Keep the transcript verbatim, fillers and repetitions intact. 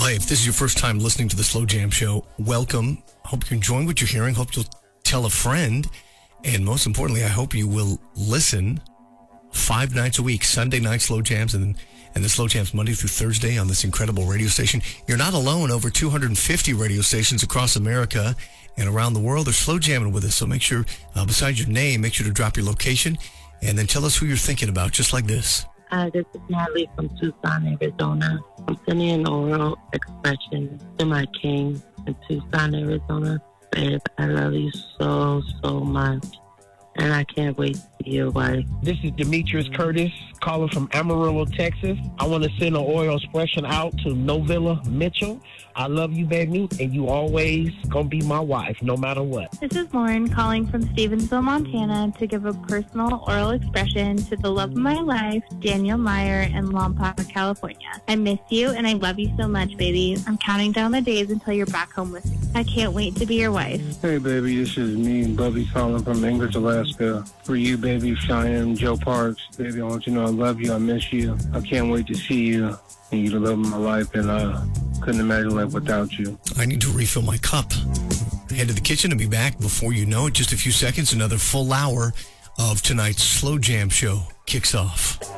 Well, hey, if this is your first time listening to the Slow Jam Show, welcome. Hope you're enjoying what you're hearing. Hope you'll tell a friend. And most importantly, I hope you will listen five nights a week, Sunday night Slow Jams, and then and the Slow Jams Monday through Thursday on this incredible radio station. You're not alone. Over two hundred fifty radio stations across America and around the world are slow jamming with us. So make sure, uh, besides your name, make sure to drop your location and then tell us who you're thinking about, just like this. Hi, this is Natalie from Tucson, Arizona. I'm sending an oral expression to my king in Tucson, Arizona. Babe, I love you so, so much. And I can't wait to be your wife. This is Demetrius Curtis calling from Amarillo, Texas. I want to send an oral expression out to Novilla Mitchell. I love you, baby, and you always gonna be my wife, no matter what. This is Lauren calling from Stevensville, Montana, to give a personal oral expression to the love of my life, Daniel Meyer, in Lompoc, California. I miss you, and I love you so much, baby. I'm counting down the days until you're back home with me. I can't wait to be your wife. Hey, baby, this is me, Bubby, calling from Anchorage, Alaska. For you, baby, Cheyenne, Joe Parks. Baby, I want you to know I love you, I miss you. I can't wait to see you. And you're the love of my life, and I couldn't imagine life without you. I need to refill my cup. Head to the kitchen and be back before you know it. Just a few seconds, another full hour of tonight's Slow Jam Show kicks off.